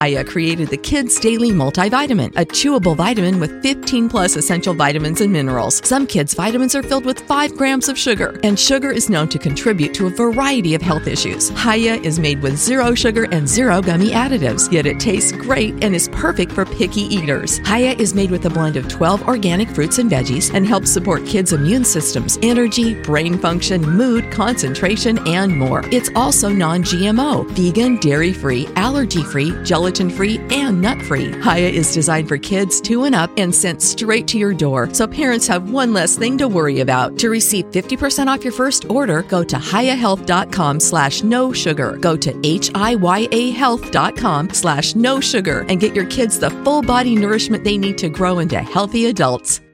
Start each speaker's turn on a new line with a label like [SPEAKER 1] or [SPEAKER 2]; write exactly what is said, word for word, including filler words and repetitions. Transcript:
[SPEAKER 1] Hiya created the Kids Daily Multivitamin, a chewable vitamin with fifteen plus essential vitamins and minerals. Some kids' vitamins are filled with five grams of sugar, and sugar is known to contribute to a variety of health issues. Hiya is made with zero sugar and zero gummy additives, yet it tastes great and is perfect for picky eaters. Hiya is made with a blend of twelve organic fruits and veggies and helps support kids' immune systems, energy, brain function, mood, concentration, and more. It's also non-G M O, vegan, dairy-free, allergy-free, gelatin-free, and nut-free. Hiya is designed for kids two and up and sent straight to your door, so parents have one less thing to worry about. To receive fifty percent off your first order, go to hiyahealth.com slash no sugar. Go to H-I-Y-A health.com slash no sugar and get your kids the full body nourishment they need to grow into healthy adults.